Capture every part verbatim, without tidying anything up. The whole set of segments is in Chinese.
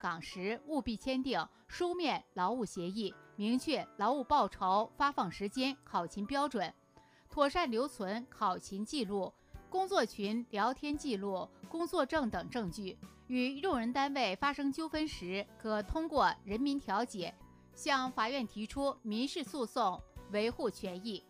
岗时务必签订书面劳务协议，明确劳务报酬、发放时间、考勤标准，妥善留存考勤记录、工作群聊天记录、工作证等证据。与用人单位发生纠纷时，可通过人民调解向法院提出民事诉讼，维护权益。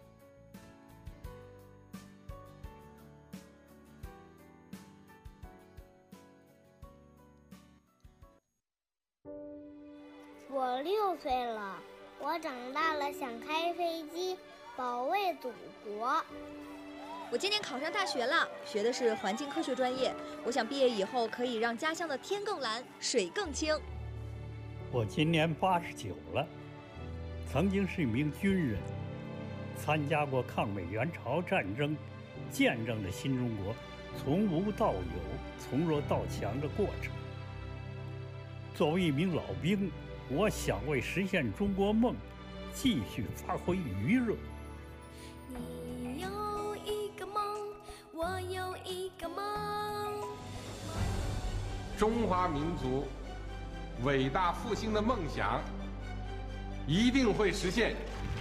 我六岁了，我长大了想开飞机，保卫祖国。 我今年考上大学了，学的是环境科学专业。我想毕业以后可以让家乡的天更蓝，水更清。 我今年八十九了，曾经是一名军人，参加过抗美援朝战争，见证了新中国从无到有、从弱到强的过程。作为一名老兵，我想为实现中国梦，继续发挥余热。 你有一个梦，我有一个梦。 中华民族伟大复兴的梦想一定会实现。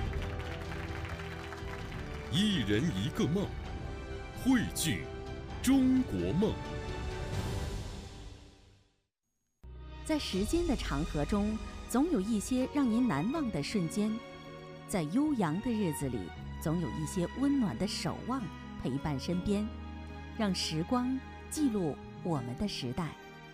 一人一个梦，汇聚中国梦。 在时间的长河中，总有一些让您难忘的瞬间；在悠扬的日子里，总有一些温暖的守望陪伴身边。让时光记录我们的时代。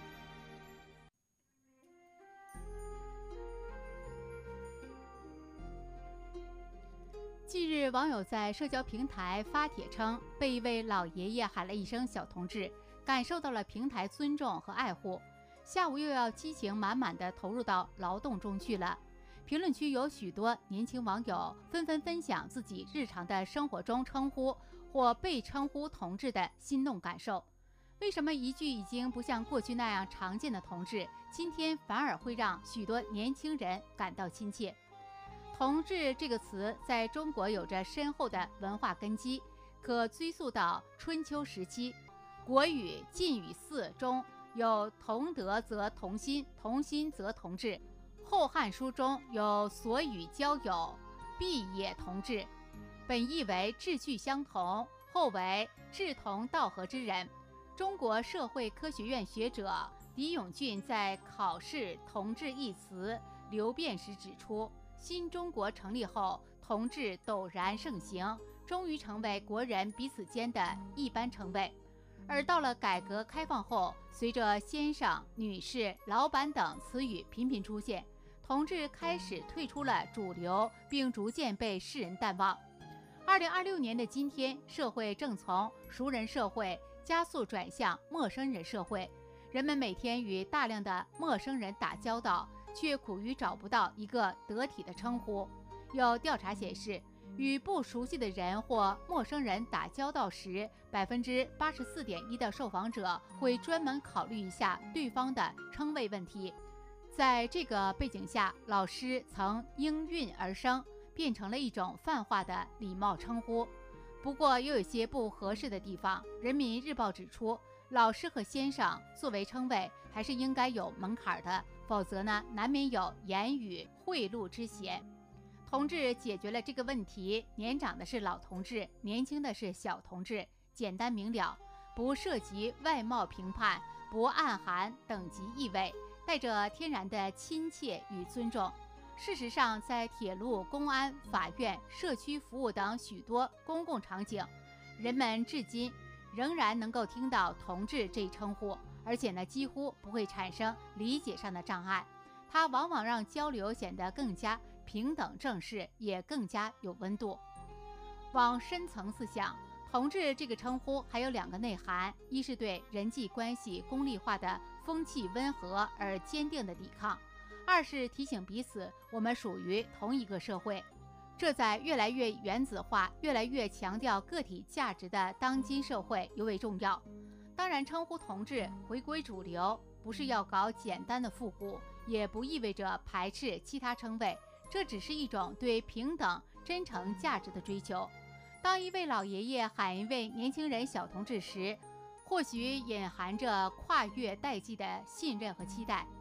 近日，网友在社交平台发帖称，被一位老爷爷喊了一声“小同志”，感受到了平台尊重和爱护。下午又要激情满满地投入到劳动中去了。评论区有许多年轻网友纷纷分享自己日常的生活中称呼或被称呼同志的心动感受。为什么一句已经不像过去那样常见的同志，今天反而会让许多年轻人感到亲切？同志这个词在中国有着深厚的文化根基，可追溯到春秋时期。国语《晋语四》中有同德则同心，同心则同志。后汉书中有所与交友，必也同志，本意为志趣相同，后为志同道合之人。中国社会科学院学者狄永俊在考试同志一词流变时指出，新中国成立后，同志陡然盛行，终于成为国人彼此间的一般称谓。而到了改革开放后，随着先生、女士、老板等词语频频出现，同志开始退出了主流，并逐渐被世人淡忘。二零二六年的今天，社会正从熟人社会加速转向陌生人社会，人们每天与大量的陌生人打交道，却苦于找不到一个得体的称呼。有调查显示，与不熟悉的人或陌生人打交道时，百分之八十四点一的受访者会专门考虑一下对方的称谓问题。在这个背景下，老师曾应运而生，变成了一种泛化的礼貌称呼。不过，也有一些不合适的地方。人民日报指出，老师和先生作为称谓，还是应该有门槛的，否则呢，难免有言语贿赂之嫌。同志解决了这个问题，年长的是老同志，年轻的是小同志，简单明了，不涉及外貌评判，不暗含等级意味，带着天然的亲切与尊重。事实上，在铁路、公安、法院、社区服务等许多公共场景，人们至今仍然能够听到同志这一称呼，而且呢，几乎不会产生理解上的障碍。它往往让交流显得更加平等正式，也更加有温度。往深层次想，同志这个称呼还有两个内涵：一是对人际关系功利化的风气温和而坚定的抵抗；二是提醒彼此我们属于同一个社会。这在越来越原子化、越来越强调个体价值的当今社会尤为重要。当然，称呼同志回归主流，不是要搞简单的复古，也不意味着排斥其他称谓，这只是一种对平等、真诚价值的追求。当一位老爷爷喊一位年轻人小同志时，或许隐含着跨越代际的信任和期待，